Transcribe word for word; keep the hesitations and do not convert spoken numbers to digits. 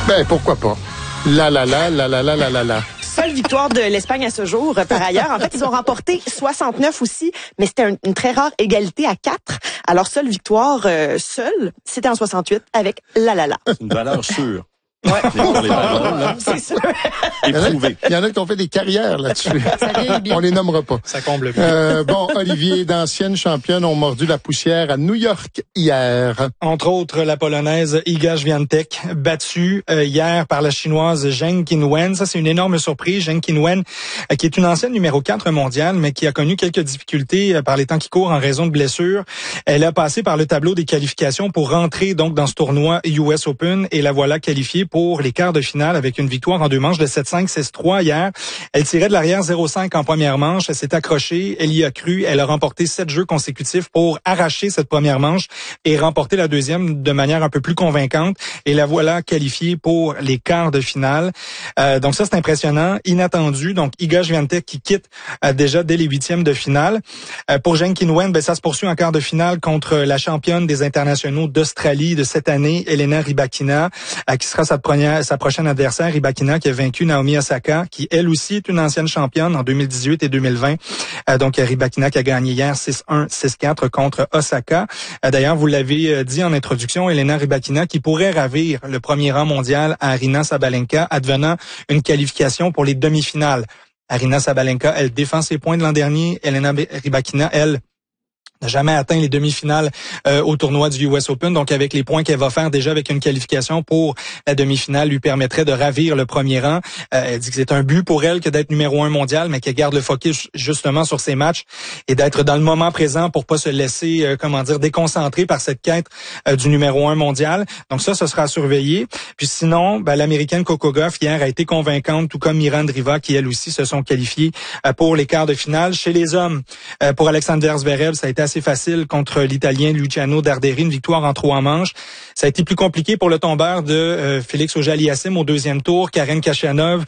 Ben, pourquoi pas? La la la, la la la la la la. Seule victoire de l'Espagne à ce jour, par ailleurs. En fait, ils ont remporté soixante-neuf aussi, mais c'était un, une très rare égalité à quatre. Alors, seule victoire, euh, seule, c'était en soixante-huit avec la la la. C'est une valeur sûre. Ouais. Pour les paroles, là. C'est sûr. Éprouvé. Il y en a qui ont fait des carrières là-dessus. On les nommera pas. Ça comble bien. Euh, bon, Olivier, d'anciennes championnes ont mordu la poussière à New York hier. Entre autres, la Polonaise Iga Świątek, battue euh, hier par la Chinoise Zheng Qinwen. Ça, c'est une énorme surprise. Zheng Qinwen, euh, qui est une ancienne numéro quatre mondiale, mais qui a connu quelques difficultés euh, par les temps qui courent en raison de blessures. Elle a passé par le tableau des qualifications pour rentrer donc dans ce tournoi U S Open et la voilà qualifiée pour les quarts de finale avec une victoire en deux manches de sept cinq, six trois hier. Elle tirait de l'arrière zéro cinq en première manche. Elle s'est accrochée. Elle y a cru. Elle a remporté sept jeux consécutifs pour arracher cette première manche et remporter la deuxième de manière un peu plus convaincante. Et la voilà qualifiée pour les quarts de finale. Euh, donc ça, c'est impressionnant, inattendu. Donc Iga Świątek qui quitte euh, déjà dès les huitièmes de finale. Euh, pour Zheng Qinwen, ben, ça se poursuit en quart de finale contre la championne des internationaux d'Australie de cette année, Elena Rybakina, euh, qui sera sa première, sa prochaine adversaire, Rybakina, qui a vaincu Naomi Osaka, qui elle aussi est une ancienne championne en deux mille dix-huit et deux mille vingt. Euh, donc Rybakina qui a gagné hier six un, six quatre contre Osaka. Euh, d'ailleurs, vous l'avez dit en introduction, Elena Rybakina qui pourrait ravir le premier rang mondial à Aryna Sabalenka, advenant une qualification pour les demi-finales. Aryna Sabalenka, elle défend ses points de l'an dernier. Elena Rybakina, elle, n'a jamais atteint les demi-finales euh, au tournoi du U S Open. Donc, avec les points qu'elle va faire déjà avec une qualification pour la demi-finale, lui permettrait de ravir le premier rang. Euh, elle dit que c'est un but pour elle que d'être numéro un mondial, mais qu'elle garde le focus justement sur ses matchs et d'être dans le moment présent pour pas se laisser, euh, comment dire, déconcentrer par cette quête euh, du numéro un mondial. Donc ça, ce sera à surveiller. Puis sinon, ben, l'Américaine Coco Gauff hier a été convaincante, tout comme Mirandriva, qui elle aussi se sont qualifiés euh, pour les quarts de finale. Chez les hommes, euh, pour Alexander Zverev, ça a été assez facile contre l'Italien Luciano Darderi, une victoire en trois manches. Ça a été plus compliqué pour le tombeur de euh, Félix Auger-Aliassime au deuxième tour. Karen Khachanov